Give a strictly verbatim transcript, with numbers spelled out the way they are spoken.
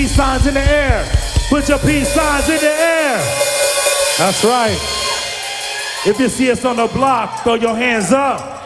Peace signs in the air. Put your peace signs in the air. That's right. If you see us on the block, throw your hands up.